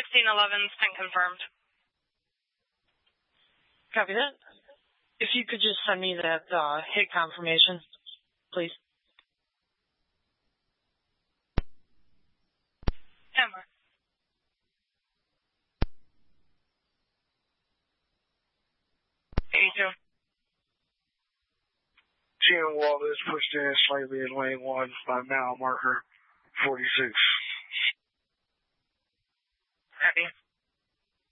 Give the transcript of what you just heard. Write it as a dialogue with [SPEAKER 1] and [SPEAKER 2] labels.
[SPEAKER 1] 1611's been confirmed.
[SPEAKER 2] Copy that. If you could just send me that hit confirmation, please.
[SPEAKER 1] Hammer.
[SPEAKER 3] Angel. Seeing Wallace pushed in slightly in lane 1 by mile marker 46.
[SPEAKER 1] Copy.